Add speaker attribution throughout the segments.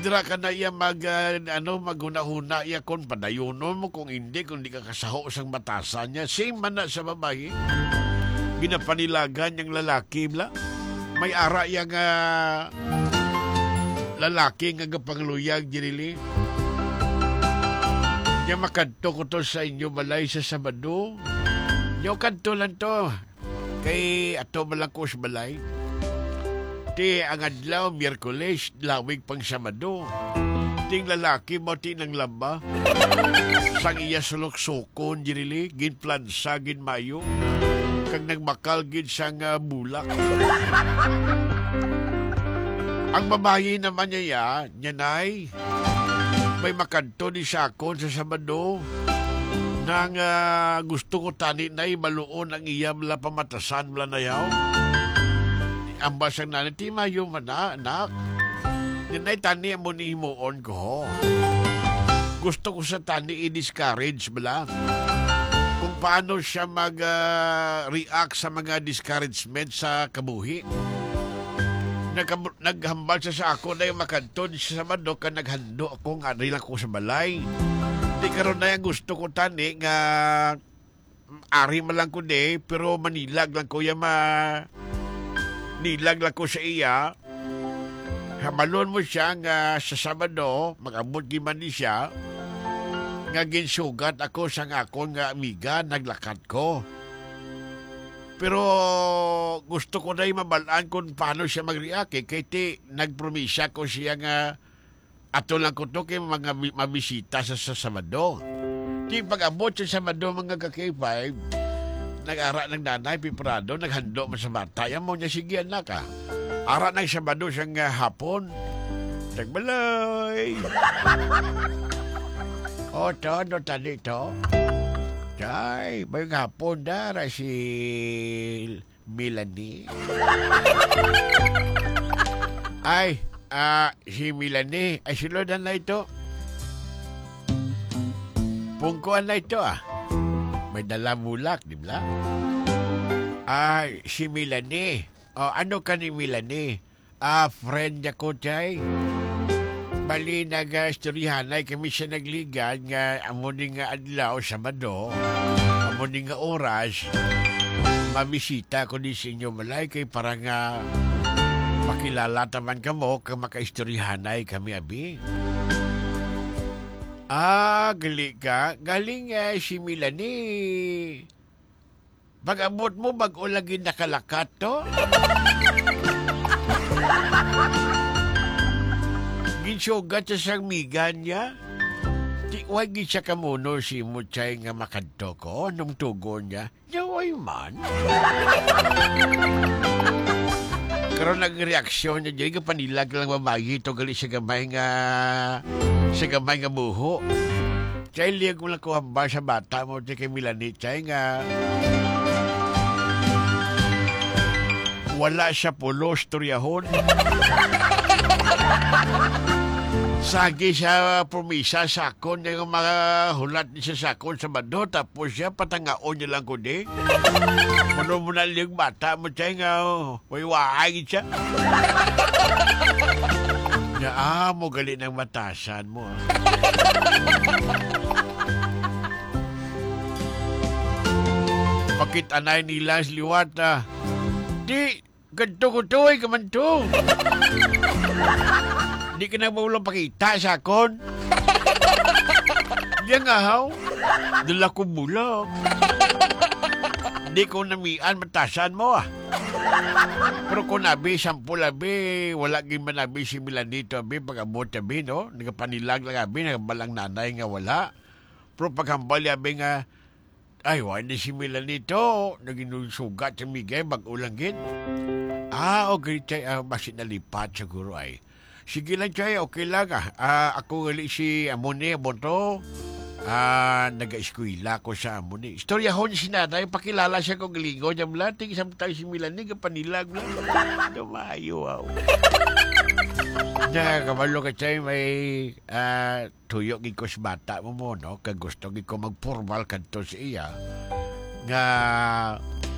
Speaker 1: Dira ka na iya maghuna-huna iya kon padayunon mo kung hindi ka kasaho sang batasan niya. Same man na sa babae. Ginapanilagan yung lalaki bla. May ara yang lalaki nga gapangluyag dirili. Nya makadto ko to sa inyo balay sa Sabado. Nyo kadto lang to. Kay ato malangkos balay. Ti ang adlaw, Miyerkules, lawig pang Sabado. Ting lalaki mo ti ng lamba. Sang iya sulok-sukon, jirili, ginplansa, ginmayo. Kag nagmakal, gin sang bulak. Ang babae naman niya, nyanay, may makadto ni sakon sa Sabado. Nang gusto ko tani na maluon ang iyam la pamatasan la na yaw. Ang basang nanin, ti mayo man na, anak. Nanay tani mo ni himuon ko. Gusto ko sa tani i-discourage bala. Kung paano siya mag-react sa mga discouragement sa kabuhi. Naghambal siya sa ako na yung makantod sa Sabado ka naghando ako nga rin ako sa balay. Di karon na yung gusto ko tani nga ari man lang ko de pero manilag lang ko yung nilag lang ko sa iya. Hamalon mo siya nga sa Sabado, mag-abot giman ni siya, nga ginsugat ako sa akon nga amiga, naglakat ko. Pero gusto ko na mabalaan kung paano siya mag-react. Kaya nagpromisya ko siya nga ato lang ko to kay mga mabisita sa Sabado. Di pag-abot sa Sabado mga ka-K5, nag-ara ng nanay, piprado, naghando mo sa bata. Yan mo niya, sige anak ka. Ara ng Sabado siyang hapon. Nagbalay. O, to, no, tali to. Chay, may hapon dara si Melanie. Ay, si Melanie. Ay, silodan na ito. Pungkuan na ito May dala mulak, di ba? Si Melanie. Ano ka ni Melanie? Friend niya ko, Chay. Bali, nag-istoryahanay kami siya nagligan nga amuning nga adlaw, Sabado, amuning nga oras, mamisita ko ni sa inyo malay kay para nga makilala taman kamo kang makaistoryahanay kami, abi. Gali ka. Galing si Melanie. Pag-abot mo, bago lagi nakalakat to. Ginsugat sa siyang migan niya. Wag siya kamuno si Muchay nga makadto ko. Nung tugon niya, yaway man. Karoon nag-reaksyon niya dyan, panilag lang babae ito gali sa gamay nga buho. Chay, liag mo lang kuhamba sa bata mo kay Melanie, Chay nga wala siya pulo, storyahon. Sagi siya promisa sakon yung mga hulat niya sa sakon sa Sabado, tapos siya patangaon niya lang kundi. Mano mo na yung bata mo siya nga, waay siya. Mo gali ng matasan mo. Bakit anay nila liwat Di, ganto ko to kaman to. Di ka na maulang pakita sa akon. Diyan nga haw. Dala ko mula. Di ko namian matasan mo Pero kung nabi, sampul abi, wala giman nabi si Melanie to abi, pag-abot abi, no? Nagapanilag lang abi, nagabalang nanay nga wala. Pero paghambal abi nga, ay, wala si Melanie to. Naginusugat sa migay, bag-ulang gin. Okay, Chay, basit nalipat siguro ay. Sige lang, Chay, okay lang ako gali si Amone, Bonto. Nag-eskwila ko sa Amone. Istoryahon si nanay, pakilala siya kong galingo niya mula. Ting samtang si Melanie, kapanilag lang. Dumayo, Nakakabalo ka, Chay, may tuyo ko sa bata mo, no? Kag gusto ko mag-formal kanto sa iya. Nga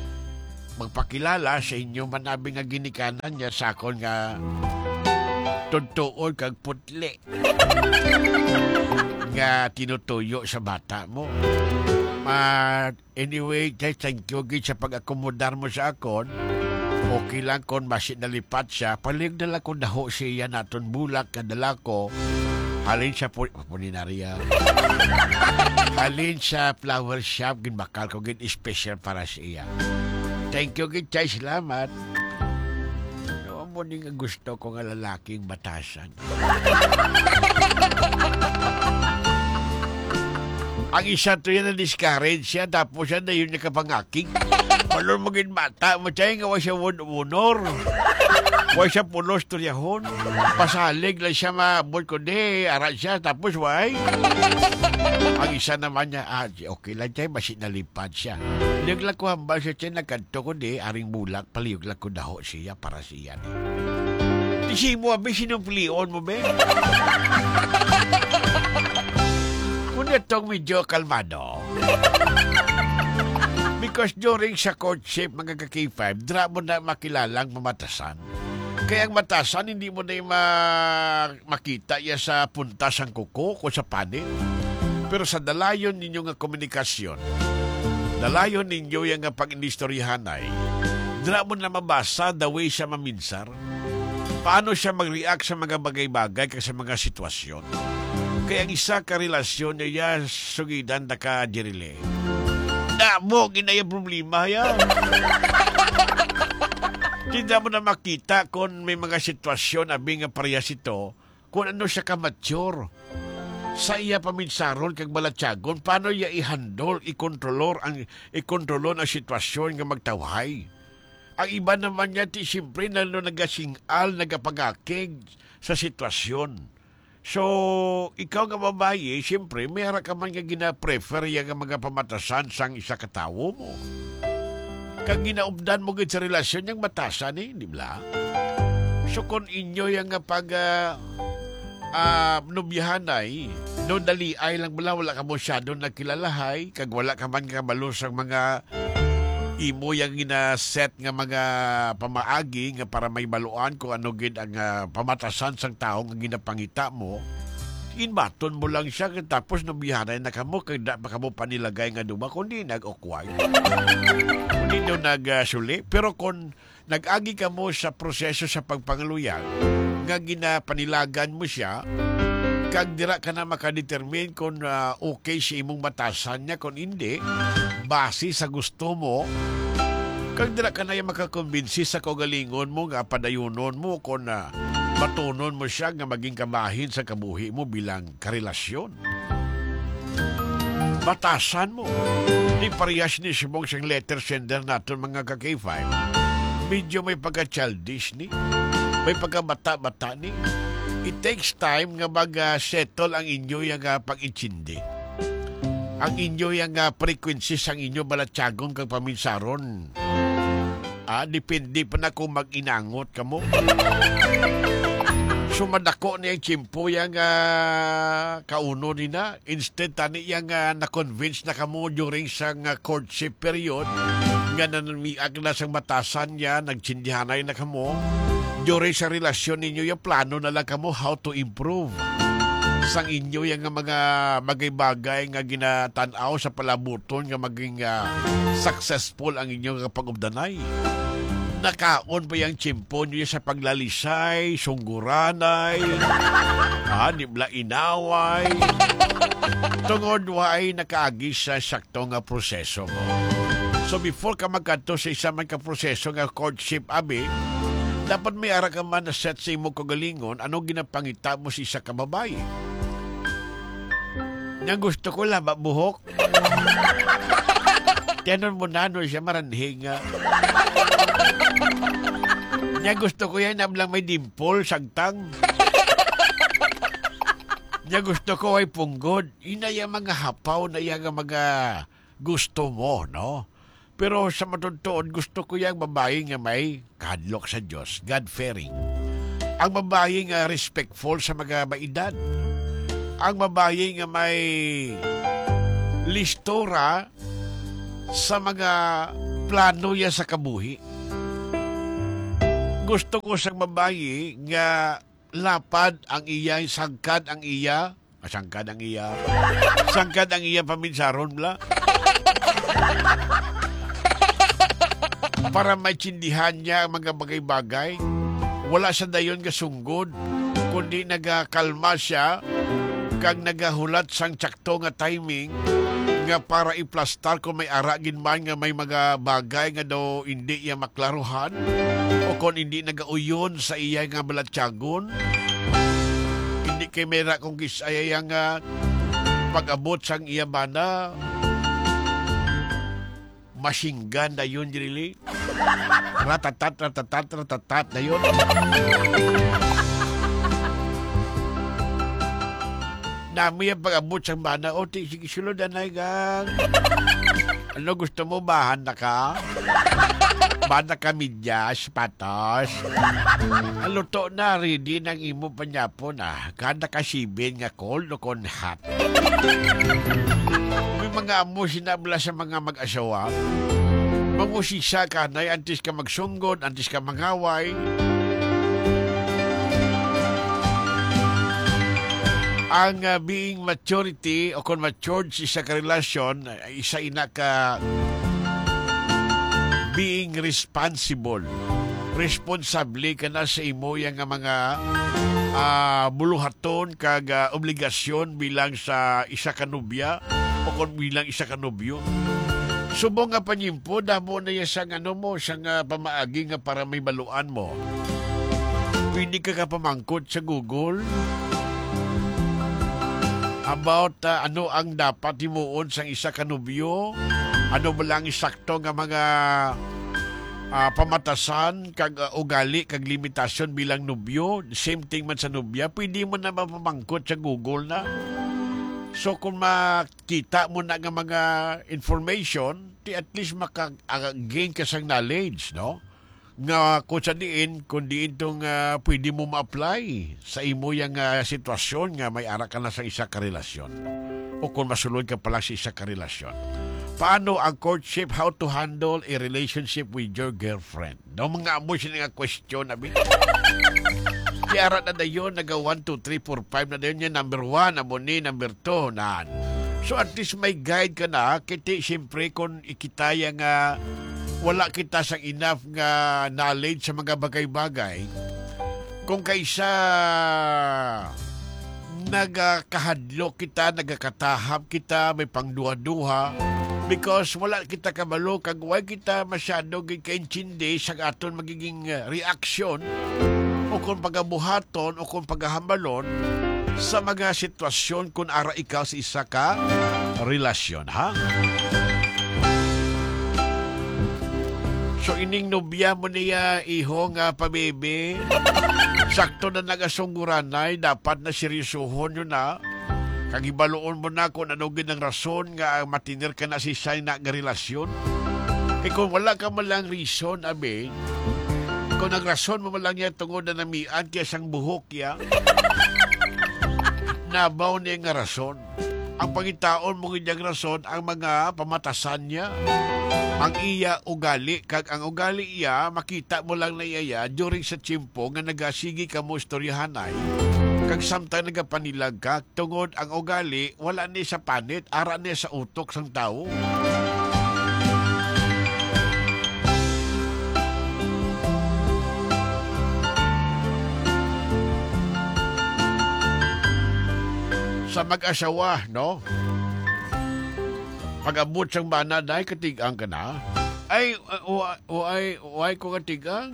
Speaker 1: magpakilala sa inyo manabi nga ginikanan niya sa akon nga tuntuon kag putli nga tinutuyo sa bata mo. Anyway, thank you gid sa pag-akomodar mo sa akon. Okay lang kung masin nalipat siya. Palig na lang kung daho siya naton bulak kadala ko. Halin sa puninarya. Halin sa flower shop. Ginbakal ko gin special para sa iya. Thank you gid chay. Salamat. Ano mo ni nga gusto ko nga lalaking batasan? Ang isa to yan na-discourage siya, tapos siya na yun niya kapangaking. Malor maging bata, matay nga wa siya wunor. Wa siya pulos turyahon. Pasalig lang siya mabot ko di, aral siya, tapos way. Ang isa naman niya, okay lang siya, masin nalipad siya. Naglag ko hambal siya siya, nagkanto ko di, aring bulak, paliyog lang ko daho siya, para siya. Di siya mo, abe, sinumplion mo, be? Kung itong medyo kalmado. Because during sa courtship, mga ka-K5, dra mo na makilalang mamatasan. Kaya ang matasan, hindi mo na makita ya sa puntas ang kuko o sa panin. Pero sa dalayon ninyo nga komunikasyon, dalayon ninyo yung pag-inistoryahan ay, dra mo na mabasa the way siya maminsar. Paano siya mag-react sa mga bagay-bagay kasi sa mga sitwasyon. Kaya ang isa ka relasyon niya sugidan na ka dirile. Mo, ginaya problema yan. Hindi mo na makita kung may mga sitwasyon abing nga parehas ito, kung ano siya ka-mature. Sa iya paminsaron kag balatyagon, paano iya i-handle, i-kontrolor ang sitwasyon nga magtawhay. Ang iba naman niya, siyempre, nagasingal, nagapagakig sa sitwasyon. So, ikaw nga babae, siyempre, mayroon ka man nga gina-prefer yung mga pamatasan sang isa katawo mo. Kag ginaubdan mo sa relasyon yung matasan di ba? So, kung inyo yung nubyahan ay, no dali ay lang wala ka masyado nakilalahay, kag wala ka man nga malos ang mga imo yung gina-set nga mga pamaagi nga para may maluan kung ano gid ang pamatasan sang tao nga ginapangita mo, inbaton mo lang siya tapos nabihanay na kamo kay da pa kamo panilagay nga duma kundi nag-okway. Kundi nyo nagsuli. Pero kung nag-agi ka mo sa proseso sa pagpangaluyang nga ginapanilagan mo siya, kag dira ka na makadetermine kung okay si imong batasan niya, kung hindi, base sa gusto mo, kag dira ka na yung makakumbinsi sa kagalingon mo, nga padayunon mo, kung matunon mo siya nga maging kamahin sa kabuhi mo bilang karelasyon. Batasan mo. Ni parehas ni Simong siyang letter sender natin mga ka-K5. Medyo may pagka-childish ni. May pagka-bata-bata ni. It takes time nga mag-settle ang inyo yung pag-intindi. Ang inyo yung frequencies ang inyo balatyagon kang paminsaron. Depende pa na kung mag-inangot ka mo. Sumadako niya yung chimpo yung kauno nina. Instead, tani yung na-convince na kamo during sa courtship period nga nanamiag na sa batasan niya, nagtsindihanay na kamo. During sa relasyon ninyo, yung plano na lang kamo how to improve. Sang inyo yung mga bagay-bagay nga ginatanaw sa palabuton nga maging successful ang inyong pag-ubdanay. Nakaon pa yung chimpo nyo sa paglalisay, sungguranay, nibla inaway. Tungod ay nakaagis sa sakto nga proseso mo. So before ka magkanto sa isa man ka proseso nga courtship, dapat may ara ka man na set sa imo kagalingon, ano ginapangita mo sa isa ka babae. Nga gusto ko lang, buhok. Tiyanon mo na, siya maranhing nga. Nga gusto ko yan, lang may dimple, sagtang. Nga gusto ko ay punggod. Ina yung mga hapaw na yung mga gusto mo, no? Pero sa matutuon, gusto ko yung babae nga may kadlok sa Diyos, God-fearing. Ang babae nga respectful sa mga maedad. Ang babae nga may listora sa mga plano niya sa kabuhi. Gusto ko sa babae nga lapad ang iya, sangkad ang iya. Sangkad ang iya. Sangkad ang iya paminsaron bla. Para maintindihan niya ang mga bagay-bagay. Wala sa dayon kasunggod, kundi nagakalma siya kag nagahulat sang tsakto nga timing nga para iplastar kung may aragin man nga may mga bagay nga daw hindi iya maklaruhan o kung hindi nagauyon sa iya nga balatyagon. Hindi kay mera kung kisaya nga pag-abot sang iya bana masinggan na yun, really. Ratatat na yun. Nami ang pag-abot sa bana. O, sige, sulod na gang. Ano, gusto mo, bahan na ka? Bana ka, midyas, patos. Aluto na, ready ng imo panyapon, Kada ka sibin nga cold o kon hot. May mga amo sinabla sa mga mag-asawa. Mangusisa ka na, antis ka magsunggod, antis ka mangaway. Ang being maturity o kung matured sa isa ka relasyon, isa ina ka being responsible. Responsable ka na sa imo yang mga buluhaton kag obligasyon bilang sa isa ka nobya o kung bilang isa ka nobyo. Subong nga panyimpo, damo na yan sa mo, sa pamaagi nga para may baluan mo. Pwede ka pamangkot sa Google about ano ang dapat himuon sa isa ka nobyo, ano ba lang isakto nga mga pamatasan, kag ugali, kag limitasyon bilang nobyo. Same thing man sa nobya, pwede mo na mapamangkot sa Google na. So kung makita mo na nga mga information, at least maka-gain ka sa knowledge, no? Nga kung diin tong pwede mo ma-apply sa imo yung sitwasyon nga may ara ka na sa isa ka relasyon. O kung masulod ka pala sa isa ka relasyon. Paano ang courtship? How to handle a relationship with your girlfriend? No, mga amo siya nga question na Kiara na dayon, naga 1, 2, 3, 4, 5 na dayon yan. Number 1, amo ni, number 2, naan. So at least may guide ka na, kiti siyempre kung ikitaya nga wala kita sa enough nga knowledge sa mga bagay-bagay. Kung kaysa nagakahadlok kita, nagakatahap kita, may pangduha-duha, because wala kita kabalo, kag wala kita masyado kaintindi sa aton magiging reaksyon o kung pagabuhaton o kung pagahambalon sa mga sitwasyon kung ara ikaw sa isa ka relasyon, ha? So ining nobya mo niya iho nga pabebe, sakto na nagasungguranay, dapat na seryosohon yun na. Kagibaloon mo na kung ano ginang rason nga matinir ka na si Sai na nga relasyon. Kung wala ka malang reason, abe, kung nagrason mo malang niya tungod na namian kaya sang buhok ya, nabaw niya nga rason. Ang pangitaon mo ganyang rason, ang mga pamatasan niya, ang iya ugali, kag ang ugali iya, makita mo lang na iya during sa tiyempo nga nagasigi ka mo istoryahanay, kag samtang nagapanilag ka, tungod ang ugali, wala ni sa panit, ara ni sa utok sang tao. Sa mag-asawa, no? Pag-abot sang bana, dahil katigang ka na. Ay, ko katigang.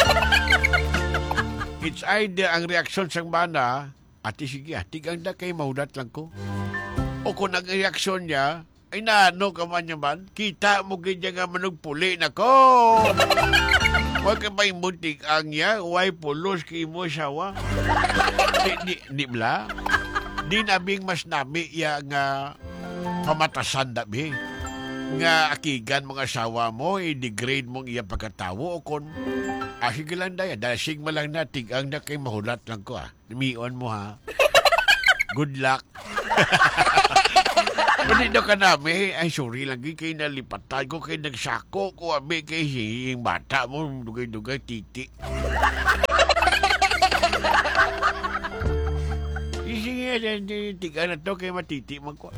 Speaker 1: It's either ang reaksyon sang bana, ati sige, tigang na kay mahudat lang ko. O kung nag-reaksyon niya, ay naano ka man yaman, kita mo ganyan nga manugpuli na ko. Huwag ka ba imuntik ang niya, huwag pulos kay mo sawa. Di bla? Di nabing mas nami ya nga pamatasan dabi. Nga akigan mga asawa mo, i-degrade mong iya pagkatawo o kon sige lang daya, dahil sigma lang na, tigang na kay mahulat lang ko Mion mo ha. Good luck. Panito ka nami, ay sorry lang kay nalipatan ko, kay nagsako ko, abi kay yung bata mo, dugay-dugay titi. tiga na to kay matiti magko.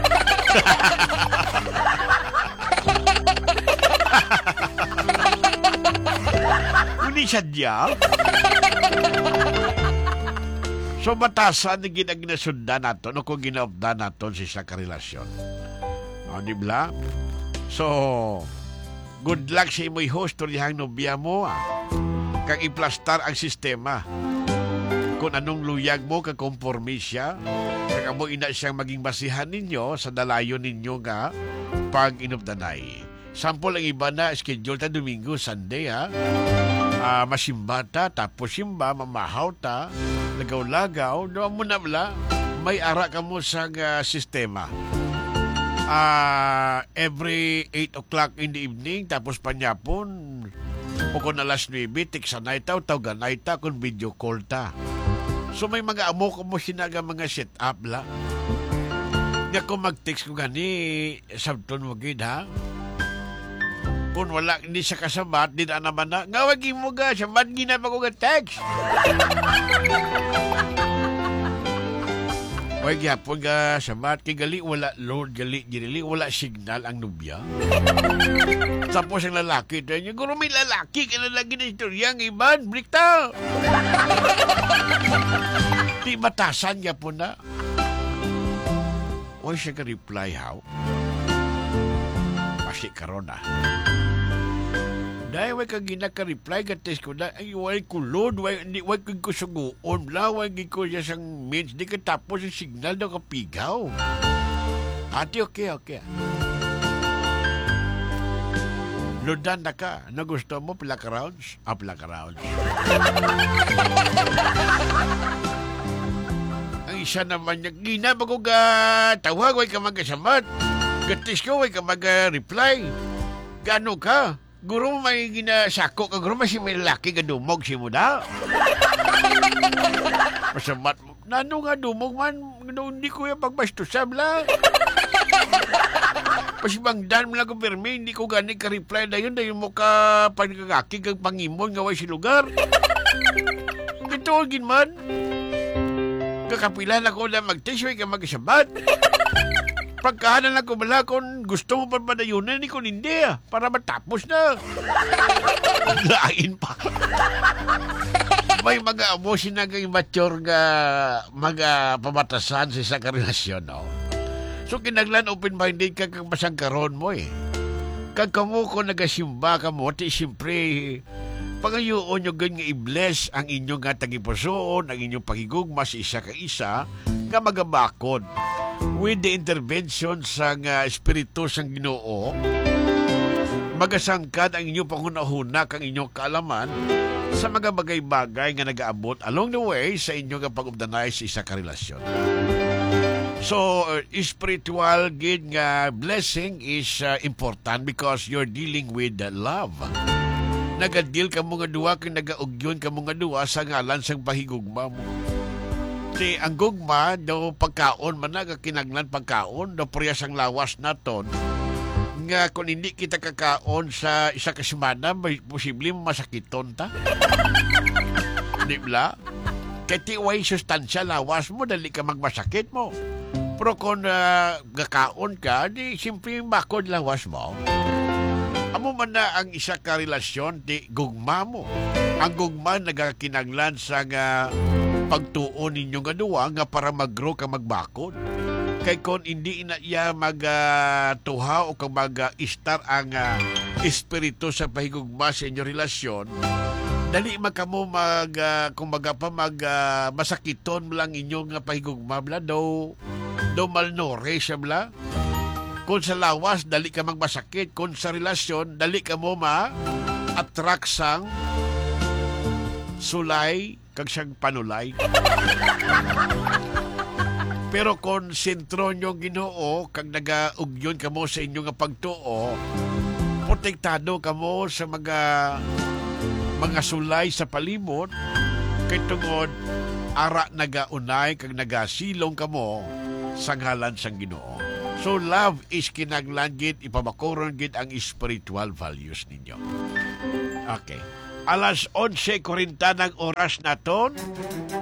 Speaker 1: Uni sadya. So batasan ni ginagnasundan nato no kung ginaupdan nato sa isa ka relasyon. O, di ba? So, good luck sa imo'y host o lihang nobya mo. Kang iplastar ang sistema. Kung anong luyag mo, kakomporme siya. Kang amo ina siyang maging basihan ninyo sa dalayon ninyo nga pag inupdanay. Sample ang iba na schedule ta Domingo, Sunday ha. Masimba ta, tapos simba, mamahaw ta, lagaw-lagaw, doon mo na bala, may ara ka mo sa sistema. Every 8 o'clock in the evening, tapos panyapon, o kung alas 9, tiksanay ta, o tawganay ta, kung video call ta. So may mga amo ko mo sinaga mga set up la. Nga kung mag-text ko gani, sabton wagid ha. Kung wala, hindi siya kasabat, di na naman na, nga wagi mo ga, sabat gina pa ko ga text. Wag yapon ga sabat, kay gali wala load, gali wala signal ang nubya. Tapos ang lalaki, tayo, guro may lalaki, kaya lagi na istorya, ang iban, break ta. Di batasan yapon na. Why siya ka-reply, how? Pasti karon na. Dahil way kang ginaka-reply ka-test ko na, ay, way ko load, way ko suguon, way ko siya sang means, di ka tapos yung signal na kapigaw. Ate, okay. Loadan na ka, na gusto mo, pila ka rounds? Pila ka rounds. Ang isa naman niya, gina ba ko tawag, way ka magasamat. Gatis ko, way ka mag-reply. Gano ka? Guro may ginasako ka, guro may lalaki ka dumog si mo na. Masamat mo. Nano nga dumog man, hindi ko yung pagbastusam lang. Pasibangdan mo lang ko permi, hindi ko gani ka-reply na yun, dahil mo ka pagkakaki kang pangimon nga way si lugar. Ito, ginman. Kakapilan ako na mag-text, way ka mag-sabat. Pagkahanan lang ko bala kung gusto mo pa ba na yun, hindi ko hindi para matapos na. Lain pa. May mga amo sinagay mature nga mga pamatasan sa isang karelasyon, no? So kinaglan open-minded ka kang masangkaron mo eh. Kag kamo ko nagasimba ka mo, ti siyempre pangayoon nyo gan nga i-bless ang inyong nga tagipusoon, ang inyong pagigugma sa isa ka isa, nga magabakod. With the intervention sa espiritu sang Ginoo, magasangkad ang inyong panghunahuna kang inyong kaalaman sa mga bagay-bagay nga nagaabot along the way sa inyong pag-ubdanay sa isa ka relasyon. So, spiritual gid nga blessing is important because you're dealing with love. Nagadil ka mga duwa kung nagaugyon ka mga duwa sa ngalan sang pahigugma mo. Si ang gugma, daw pagkaon man na, kinaglan pagkaon, daw priyas ang lawas naton. Nga kung hindi kita kakaon sa isa kasimana, may posible masakiton ta. Di ba? Kaya way sustansya lawas mo, dali ka magmasakit mo. Pero kung gakaon ka, di simple makod lawas mo. Amo man na ang isa ka relasyon, di gugma mo. Ang gugma nagakinaglan sa pagtuon ninyo nga duwa nga para mag-grow ka magbakod. Kay kung hindi na iya mag-tuha o kang mag-istar ang espiritu sa pahigugma sa inyong relasyon, dali makamo masakiton lang inyong pahigugma bla, daw malnore siya bla. Kung sa lawas, dali ka magmasakit. Kung sa relasyon, dali ka mo ma-attract sang sulay kag siyang panulay. Pero kung sentro nyo Ginoo kag nagaugyon ka mo sa inyong pagtuo, protektado ka mo sa mga sulay sa palimot, kay tungod ara nagaunay kag nagasilong ka mo sa ngalan sang Ginoo. So love is kinaglan gid, ipabakoron gid ang spiritual values ninyo. Okay. Alas 11:40 ng oras naton.